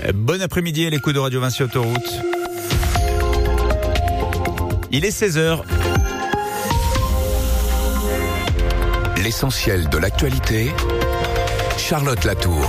Bon après-midi à l'écoute de Radio Vinci Autoroute. Il est 16h. L'essentiel de l'actualité, Charlotte Latour.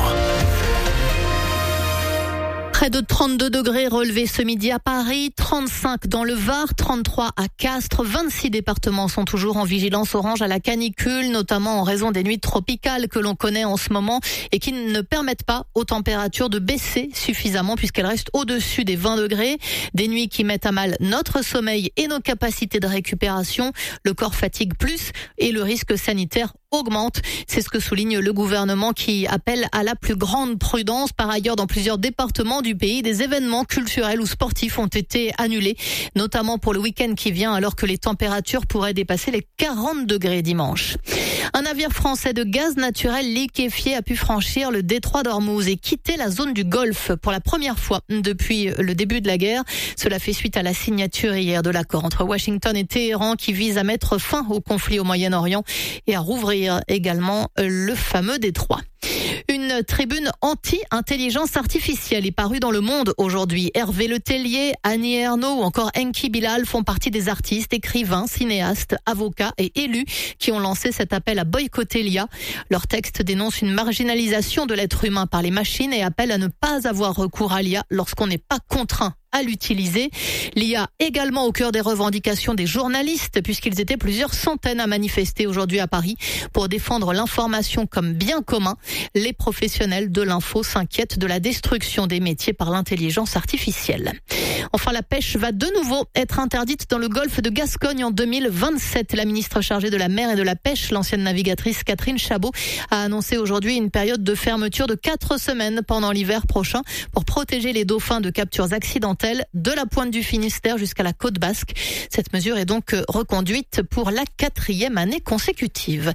Près de 32 degrés relevés ce midi à Paris, 35 dans le Var, 33 à Castres. 26 départements sont toujours en vigilance orange à la canicule, notamment en raison des nuits tropicales que l'on connaît en ce moment et qui ne permettent pas aux températures de baisser suffisamment puisqu'elles restent au-dessus des 20 degrés. Des nuits qui mettent à mal notre sommeil et nos capacités de récupération. Le corps fatigue plus et le risque sanitaire augmente. C'est ce que souligne le gouvernement qui appelle à la plus grande prudence. Par ailleurs, dans plusieurs départements du pays, des événements culturels ou sportifs ont été annulés, notamment pour le week-end qui vient, alors que les températures pourraient dépasser les 40 degrés dimanche. Un navire français de gaz naturel liquéfié a pu franchir le détroit d'Ormuz et quitter la zone du Golfe pour la première fois depuis le début de la guerre. Cela fait suite à la signature hier de l'accord entre Washington et Téhéran qui vise à mettre fin au conflit au Moyen-Orient et à rouvrir également le fameux détroit. Une tribune anti-intelligence artificielle est parue dans Le Monde aujourd'hui. Hervé Letellier, Annie Ernaux ou encore Enki Bilal font partie des artistes, écrivains, cinéastes, avocats et élus qui ont lancé cet appel à boycotter l'IA. Leur texte dénonce une marginalisation de l'être humain par les machines et appelle à ne pas avoir recours à l'IA lorsqu'on n'est pas contraint à l'utiliser. L'IA également au cœur des revendications des journalistes puisqu'ils étaient plusieurs centaines à manifester aujourd'hui à Paris pour défendre l'information comme bien commun. Les professionnels de l'info s'inquiètent de la destruction des métiers par l'intelligence artificielle. Enfin, la pêche va de nouveau être interdite dans le golfe de Gascogne en 2027. La ministre chargée de la mer et de la pêche, l'ancienne navigatrice Catherine Chabot, a annoncé aujourd'hui une période de fermeture de 4 semaines pendant l'hiver prochain pour protéger les dauphins de captures accidentelles de la pointe du Finistère jusqu'à la côte basque. Cette mesure est donc reconduite pour la 4e année consécutive.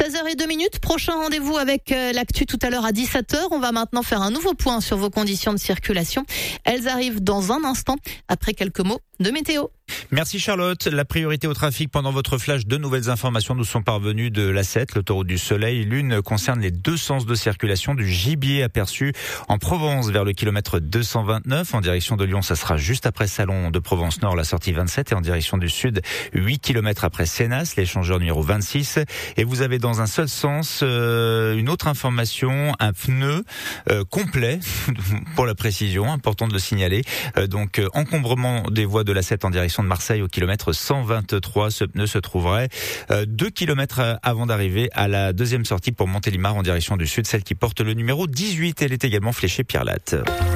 16h02, prochain rendez-vous avec l'actu tout à l'heure à 17h. On va maintenant faire un nouveau point sur vos conditions de circulation. Elles arrivent dans un instant après quelques mots de météo. Merci Charlotte. La priorité au trafic pendant votre flash. De nouvelles informations nous sont parvenues de l'A7, l'autoroute du Soleil. L'une concerne les deux sens de circulation du gibier aperçu en Provence vers le kilomètre 229. En direction de Lyon, ça sera juste après Salon de Provence Nord, la sortie 27. Et en direction du sud, 8 kilomètres après Sénas, l'échangeur numéro 26. Et vous avez dans un seul sens une autre information, un pneu complet, pour la précision, important de le signaler. Donc encombrement des voies de l'A7 en direction de Marseille au kilomètre 123. Ce pneu se trouverait 2 kilomètres avant d'arriver à la deuxième sortie pour Montélimar en direction du sud, celle qui porte le numéro 18. Elle est également fléchée Pierre Latte.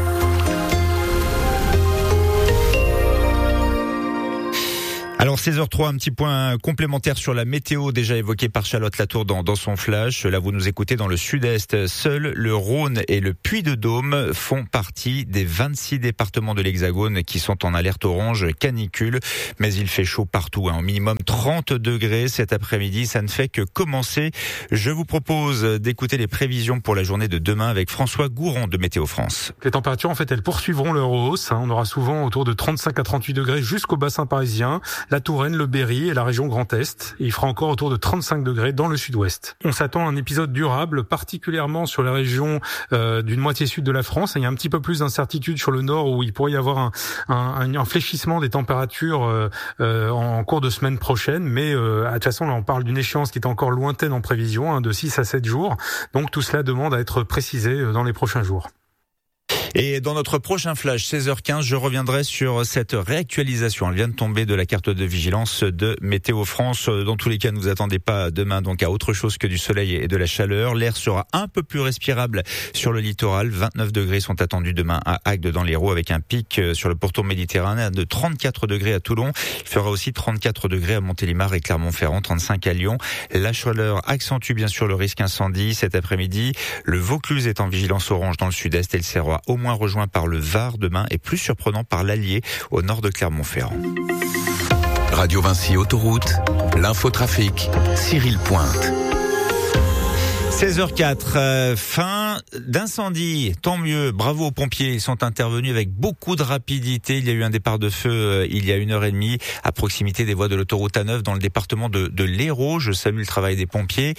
Alors 16h03, un petit point complémentaire sur la météo déjà évoqué par Charlotte Latour dans son flash. Là, vous nous écoutez dans le sud-est. Seul le Rhône et le Puy-de-Dôme font partie des 26 départements de l'Hexagone qui sont en alerte orange canicule. Mais il fait chaud partout, au minimum 30 degrés cet après-midi. Ça ne fait que commencer. Je vous propose d'écouter les prévisions pour la journée de demain avec François Gouron de Météo France. Les températures, en fait, elles poursuivront leur hausse. On aura souvent autour de 35 à 38 degrés jusqu'au bassin parisien, la Touraine, le Berry et la région Grand Est. Et il fera encore autour de 35 degrés dans le sud-ouest. On s'attend à un épisode durable, particulièrement sur la région d'une moitié sud de la France. Il y a un petit peu plus d'incertitude sur le nord où il pourrait y avoir un fléchissement des températures en cours de semaine prochaine. Mais de toute façon, là, on parle d'une échéance qui est encore lointaine en prévision, de 6 à 7 jours. Donc tout cela demande à être précisé dans les prochains jours. Et dans notre prochain flash, 16h15, je reviendrai sur cette réactualisation. Elle vient de tomber de la carte de vigilance de Météo France. Dans tous les cas, ne vous attendez pas demain donc à autre chose que du soleil et de la chaleur. L'air sera un peu plus respirable sur le littoral. 29 degrés sont attendus demain à Agde dans l'Hérault avec un pic sur le pourtour méditerranéen de 34 degrés à Toulon. Il fera aussi 34 degrés à Montélimar et Clermont-Ferrand, 35 à Lyon. La chaleur accentue bien sûr le risque incendie cet après-midi. Le Vaucluse est en vigilance orange dans le sud-est et le Serrois au moins rejoint par le Var demain et plus surprenant par l'Allier au nord de Clermont-Ferrand. Radio Vinci Autoroute, l'infotrafic, Cyril Pointe. 16h04, fin Point d'incendie, tant mieux, bravo aux pompiers, ils sont intervenus avec beaucoup de rapidité. Il y a eu un départ de feu il y a 1h30 à proximité des voies de l'autoroute A9 dans le département de l'Hérault. Je salue le travail des pompiers.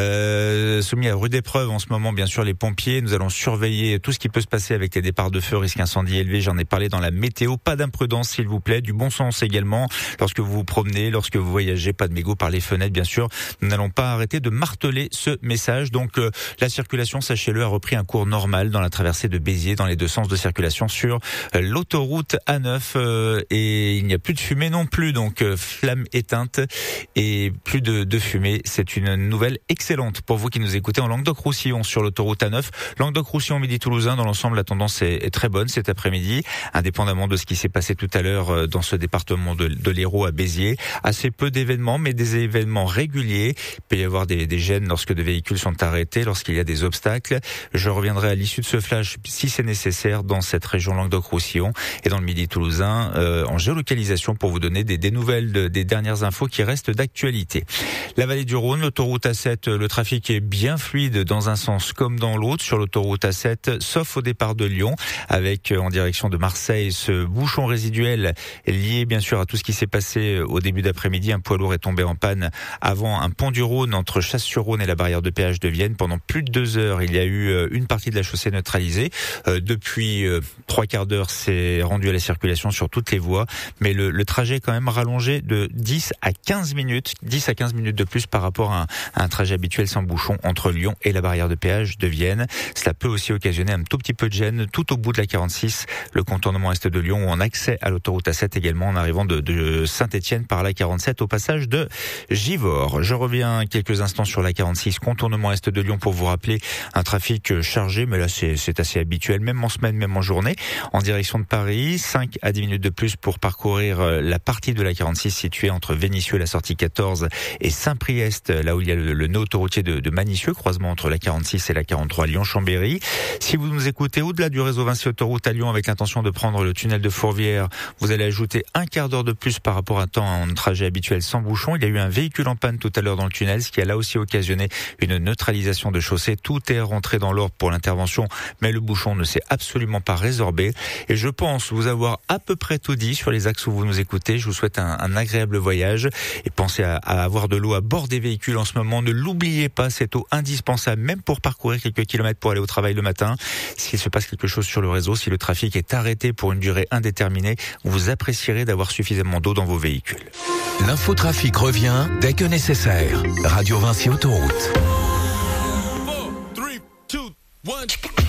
Soumis à rude épreuve en ce moment, bien sûr, les pompiers. Nous allons surveiller tout ce qui peut se passer avec les départs de feu, risque incendie élevé. J'en ai parlé dans la météo. Pas d'imprudence, s'il vous plaît. Du bon sens également. Lorsque vous vous promenez, lorsque vous voyagez, pas de mégots par les fenêtres, bien sûr. Nous n'allons pas arrêter de marteler ce message. Donc, la circulation, sachez-le, a repris un cours normal dans la traversée de Béziers, dans les deux sens de circulation sur l'autoroute A9, et il n'y a plus de fumée non plus, donc flamme éteinte et plus de fumée. C'est une nouvelle excellente pour vous qui nous écoutez en Languedoc-Roussillon sur l'autoroute A9. Languedoc-Roussillon, Midi-Toulousain, dans l'ensemble, la tendance est très bonne cet après-midi, indépendamment de ce qui s'est passé tout à l'heure dans ce département de l'Hérault à Béziers. Assez peu d'événements, mais des événements réguliers. Il peut y avoir des gênes lorsque des véhicules sont arrêtés, lorsqu'il y a des obstacles. Je reviendrai à l'issue de ce flash, si c'est nécessaire, dans cette région Languedoc-Roussillon et dans le Midi toulousain, en géolocalisation pour vous donner des nouvelles des dernières infos qui restent d'actualité. La vallée du Rhône, l'autoroute A7, le trafic est bien fluide dans un sens comme dans l'autre sur l'autoroute A7, sauf au départ de Lyon, avec en direction de Marseille ce bouchon résiduel lié bien sûr à tout ce qui s'est passé au début d'après-midi. Un poids lourd est tombé en panne avant un pont du Rhône entre Chasse-sur-Rhône et la barrière de péage de Vienne. Pendant plus de 2 heures, il y a eu une partie de la chaussée neutralisée. Depuis 3 quarts d'heure, c'est rendu à la circulation sur toutes les voies, mais le trajet est quand même rallongé de 10 à 15 minutes de plus par rapport à un trajet habituel sans bouchon entre Lyon et la barrière de péage de Vienne. Cela peut aussi occasionner un tout petit peu de gêne tout au bout de la 46, le contournement est de Lyon, ou en accès à l'autoroute A7 également en arrivant de Saint-Étienne par la 47 au passage de Givors. Je reviens quelques instants sur la 46, contournement est de Lyon, pour vous rappeler un trafic chargé, mais là c'est assez habituel, même en semaine, même en journée, en direction de Paris. 5 à 10 minutes de plus pour parcourir la partie de la 46 située entre Vénissieux, la sortie 14, et Saint-Priest, là où il y a le nœud autoroutier de Manissieux, croisement entre la 46 et la 43 Lyon-Chambéry. Si vous nous écoutez au-delà du réseau Vinci Autoroute à Lyon avec l'intention de prendre le tunnel de Fourvière, vous allez ajouter un quart d'heure de plus par rapport à un temps en trajet habituel sans bouchon. Il y a eu un véhicule en panne tout à l'heure dans le tunnel, ce qui a là aussi occasionné une neutralisation de chaussée. Tout est rentré dans l'ordre pour l'intervention, mais le bouchon ne s'est absolument pas résorbé. Et je pense vous avoir à peu près tout dit sur les axes où vous nous écoutez. Je vous souhaite un agréable voyage et pensez à avoir de l'eau à bord des véhicules en ce moment. Ne l'oubliez pas, cette eau indispensable, même pour parcourir quelques kilomètres pour aller au travail le matin. S'il se passe quelque chose sur le réseau, si le trafic est arrêté pour une durée indéterminée, vous apprécierez d'avoir suffisamment d'eau dans vos véhicules. L'infotrafic revient dès que nécessaire. Radio Vinci Autoroute. 4, 3, 2, 1.